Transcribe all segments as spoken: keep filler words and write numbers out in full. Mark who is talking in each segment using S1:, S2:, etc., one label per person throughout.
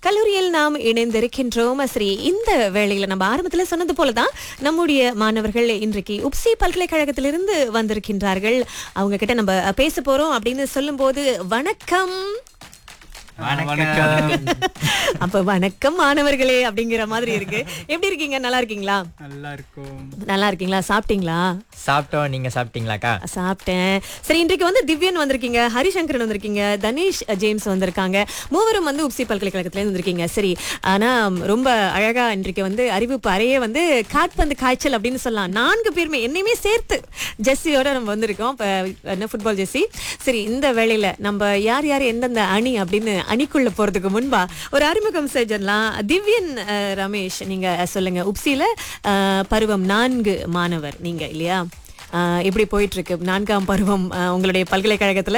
S1: கல்லூரியில் நாம் இணைந்திருக்கின்றோம். சரி, இந்த வேளையில நம்ம ஆரம்பத்துல சொன்னது போலதான் நம்முடைய மாணவர்கள் இன்றைக்கு உப்சி பல்கலைக்கழகத்திலிருந்து வந்திருக்கின்றார்கள். அவங்க கிட்ட நம்ம பேச போறோம் அப்படின்னு சொல்லும் போது வணக்கம்.
S2: வணக்கம்.
S1: அப்ப வணக்கம் மாணவர்களே அப்படிங்கிற மாதிரி இருக்கு. எப்படி இருக்கீங்க? நல்லா இருக்கீங்களா?
S2: நல்லா இருக்கும்.
S1: நல்லா இருக்கீங்களா? சாப்பிட்டீங்களா?
S3: சாப்பிட்டோம். நீங்க சாப்பிட்டீங்களாக்கா?
S1: சாப்பிட்டேன். சரி, இன்றைக்கு வந்து திவ்யன் வந்திருக்கீங்க, ஹரிசங்கரன் வந்திருக்கீங்க, தனேஷ் ஜேம்ஸ் வந்திருக்காங்க. மூவரும் வந்து உப்சி பல்கலைக்கழகத்துல இருந்து வந்திருக்கீங்க. சரி, ஆனா ரொம்ப அழகா இன்றைக்கு வந்து அறிவிப்பு அறையே வந்து காட்பந்து காய்ச்சல் அப்படின்னு சொல்லலாம். நான்கு பேருமே என்னையுமே சேர்த்து ஜெஸ்ஸியோட நம்ம வந்திருக்கோம். இப்ப என்ன ஃபுட்பால் ஜெஸ்ஸி. சரி, இந்த வேளையில நம்ம யார் யார் எந்தெந்த அணி அப்படின்னு அணிக்குள்ள போறதுக்கு முன்பா ஒரு அறிமுகம் செஞ்சிடலாம். திவ்யன் அஹ், ரமேஷ், நீங்க சொல்லுங்க. உப்சில அஹ், பருவம் நான்கு மாணவர் நீங்க இல்லையா? அஹ், எப்படி போயிட்டு இருக்கு நான்காம் பருவம் அஹ், உங்களுடைய பல்கலைக்கழகத்துல?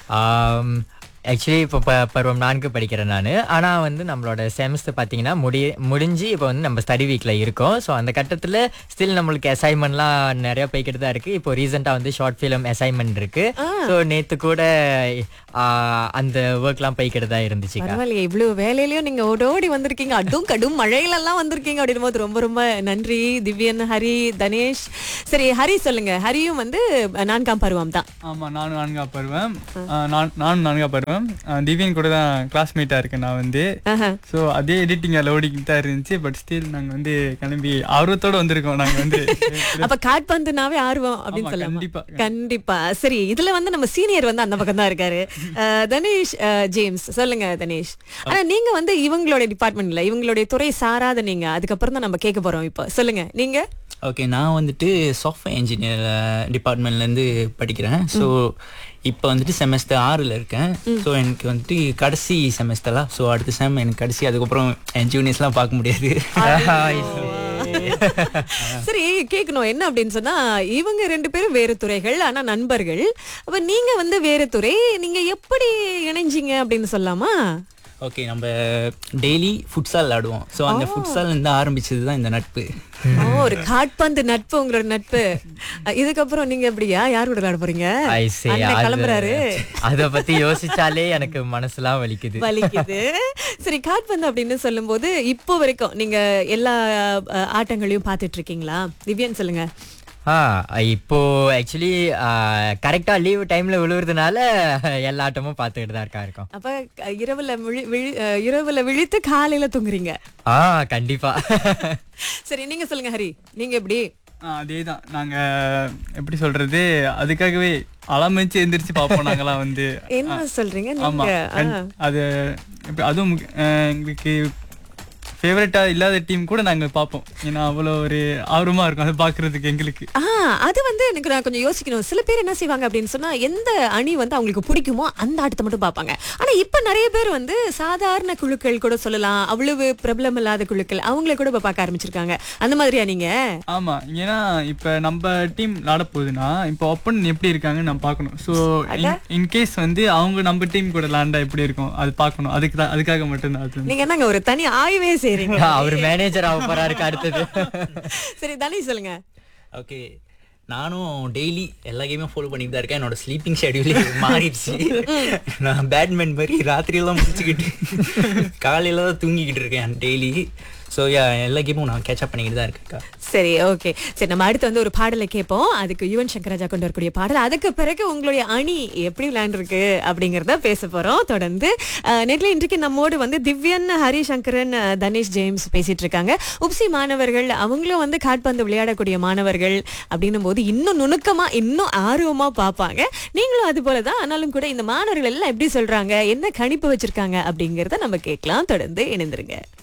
S3: ஆக்சுவலி இப்போ ப பருவம் நான்கு படிக்கிறேன் நான். ஆனால் வந்து நம்மளோட செமஸ்டர் பார்த்தீங்கன்னா முடி முடிஞ்சு இப்போ வந்து நம்ம ஸ்டடி வீக்கில் இருக்கோம். ஸோ அந்த கட்டத்தில் ஸ்டில் நம்மளுக்கு அசைன்மெண்ட்லாம் நிறையா போய்கிட்டு தான் இருக்குது. இப்போ ரீசெண்டாக வந்து ஷார்ட் ஃபிலிம் அசைன்மெண்ட் இருக்குது. ஸோ நேற்று கூட ஆஹ், அந்த ஒர்க்லாம் போய்கிட்டு தான் இருந்துச்சு.
S1: பரவாயில்லையே, இவ்வளவு வேலையிலயும் நீங்க ஓடோடி வந்திருக்கீங்க. அதுவும் கடும் மழையிலெல்லாம் வந்திருக்கீங்க அப்படின்னும் போது ரொம்ப ரொம்ப நன்றி திவ்யன், ஹரி, தனேஷ். சரி, ஹரி சொல்லுங்க. ஹரியும் வந்து நான்காம் பருவம் தான்.
S2: ஆமா, நானும் நான்காம் பருவம். நானும் நான்காம் பருவம். திவ்யன் கூட தான் கிளாஸ்மேட்டா இருக்கேன் நான் வந்து. ஸோ அதே எடிட்டிங் அதில் ஓடிக்கிட்டு தான் இருந்துச்சு. பட் ஸ்டில் நாங்க வந்து கிளம்பி ஆர்வத்தோட வந்திருக்கோம். நாங்க வந்து
S1: அப்ப காட்பந்துனாவே ஆர்வம் அப்படின்னு சொல்லலாம்.
S2: கண்டிப்பா
S1: கண்டிப்பா. சரி, இதுல வந்து நம்ம சீனியர் வந்து அந்த பக்கம் தான் இருக்காரு. அஹ், தனேஷ் அஹ், ஜேம்ஸ் சொல்லுங்க. தனேஷ், ஆனா நீங்க வந்து இவங்களோட டிபார்ட்மெண்ட்ல இவங்களுடைய துறை சாராத நீங்க, அதுக்கப்புறம் தான் நம்ம கேட்க போறோம். இப்போ சொல்லுங்க நீங்க.
S4: ஓகே, நான் வந்துட்டு சாஃப்ட்வேர் இன்ஜினியர் டிபார்ட்மெண்ட்லேருந்து படிக்கிறேன். ஸோ இப்போ வந்துட்டு செமஸ்டர் ஆறில் இருக்கேன். ஸோ எனக்கு வந்துட்டு கடைசி செமஸ்டரா. ஸோ அடுத்த செம் எனக்கு கடைசி. அதுக்கப்புறம் என் ஜூனியர்ஸ்லாம் பார்க்க முடியாது.
S1: சரி, கேட்கணும் என்ன அப்படின்னு சொன்னா, இவங்க ரெண்டு பேரும் வேறு துறைகள், ஆனா நண்பர்கள். அப்ப நீங்க வந்து வேறு துறை, நீங்க எப்படி இணைஞ்சீங்க அப்படின்னு சொல்லலாமா?
S4: ஓகே, நம்ம டெய்லி ஃபுட்சால் விளாடுவோம். ஸோ அந்த ஃபுட்சால் இருந்து ஆரம்பிச்சது தான் இந்த நட்பு.
S1: ஓ, ஒரு காட்பந்து நட்பு உங்களோட நட்பு. இதுக்கப்புறம் நீங்க எப்படியா யார் கூட விளையாட போறீங்க?
S3: I see.
S1: அண்ணன்
S3: அது-
S1: கிளம்புறாரு.
S3: அதை பத்தி யோசிச்சாலே எனக்கு மனசுலாம் வலிக்குது.
S1: வலிக்குது. சரி, காட்பந்து அப்படின்னு சொல்லும்போது இப்போ வரைக்கும் நீங்க எல்லா அஹ், ஆட்டங்களையும் பார்த்துட்டு இருக்கீங்களா? திவ்யன் சொல்லுங்க.
S3: ஆ இப்போ ஆக்சுவலி கரெக்டாக லீவ் டைமில் விழுவுறதுனால எல்லா ஆட்டமும் பார்த்துக்கிட்டு தான் இருக்கா இருக்கோம்.
S1: அப்ப க- இரவுல விழி- விழி- அஹ், இரவுல விழித்து காலையில தூங்குறீங்க.
S3: ஆ கண்டிப்பா.
S1: சரி, நீங்க சொல்லுங்க ஹரி, நீங்க எப்படி?
S2: அதே தான். நாங்க எப்படி சொல்றது, அதுக்காகவே அலாம் வச்சு எந்திரிச்சு பார்ப்போம் நாங்களாம் வந்து.
S1: என்ன சொல்றீங்க
S2: ஆமா,
S1: நீங்க?
S2: கண்- அது எப்படி- அதுவும் முக்கிய- அஹ் எங்களுக்கு ஃபேவரட்டா இல்லாத டீம் கூட நாங்க பார்ப்போம். ஏன்னா அவ்வளோ ஒரு ஆர்வமா இருக்கும் அது பாக்குறதுக்கு எங்களுக்கு.
S1: ஆ, அது வந்து எனக்கு நான் கொஞ்சம் யோசிக்கணும். சில பேர் என்ன செய்வாங்க அப்படின்னு சொன்னா, எந்த அணி வந்து அவங்களுக்கு பிடிக்குமோ அந்த ஆட்டத்தை மட்டும் பார்ப்பாங்க. ஆனா இப்ப நிறைய பேர் வந்து சாதாரண குழுக்கள் கூட சொல்லலாம், அவ்வளவு பிரபலம் இல்லாத குழுக்கள், அவங்கள கூட இப்ப பார்க்க ஆரம்பிச்சிருக்காங்க. அந்த மாதிரியா நீங்க?
S2: ஆமா, ஏன்னா இப்ப நம்ம டீம் விளாட போகுதுன்னா இப்போ ஒப்பன் எப்படி இருக்காங்கன்னு நம்ம பார்க்கணும். ஸோ இன்கேஸ் வந்து அவங்க நம்ம டீம் கூட விளாண்டா எப்படி இருக்கும் அது பார்க்கணும். அதுக்கு தான், அதுக்காக மட்டும்தான் அது.
S1: நீங்க என்னங்க ஒரு தனி ஆய்வே செய்றீங்க?
S3: அவர் மேனேஜர் ஆக போறாருக்கு அடுத்தது.
S1: சரி, தனி சொல்லுங்க.
S4: ஓகே, நானும் டெய்லி எல்லா கேமையும் ஃபாலோ பண்ணிட்டு தான் இருக்கேன். என்னோட ஸ்லீப்பிங் ஷெடியூலே மாறிடுச்சு. நான் பேட்மிண்டன் மாதிரி ராத்திரியெல்லாம் முடிச்சுக்கிட்டு காலையில தான் தூங்கிக்கிட்டு இருக்கேன் டெய்லி. ஸோ யா எல்லா கேமும் நான் கேட்சப் பண்ணிக்கிட்டு தான் இருக்கேன்க்கா.
S1: சரி, ஓகே. சரி, நம்ம அடுத்து வந்து ஒரு பாடலை கேட்போம். அதுக்கு யுவன் சங்கர் ராஜா கொண்டு வரக்கூடிய பாடல். அதுக்கு பிறகு உங்களுடைய அணி எப்படி விளையாண்டுருக்கு அப்படிங்கறத பேச போறோம். தொடர்ந்து நேற்று இன்றைக்கு நம்மோடு வந்து திவ்யன், ஹரிசங்கரன், அஹ், தனேஷ் ஜேம்ஸ் பேசிட்டு இருக்காங்க. உப்சி மாணவர்கள், அவங்களும் வந்து காட்பந்து விளையாடக்கூடிய மாணவர்கள் அப்படின்னும் போது இன்னும் நுணுக்கமா, இன்னும் ஆர்வமா பார்ப்பாங்க. நீங்களும் அது போலதான். ஆனாலும் கூட இந்த மாணவர்கள் எல்லாம் எப்படி சொல்றாங்க, என்ன கணிப்பு வச்சிருக்காங்க அப்படிங்கறத நம்ம கேட்கலாம். தொடர்ந்து இணைந்திருங்க.